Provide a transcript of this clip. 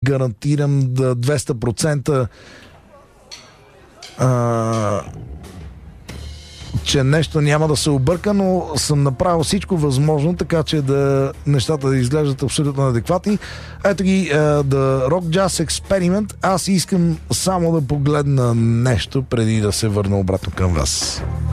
гарантирам 200% че нещо няма да се обърка, но съм направил всичко възможно, така че нещата да изглеждат абсолютно адекватни. Ето ги, The Rock Jazz Experiment. Аз искам само да погледна нещо преди да се върна обратно към вас.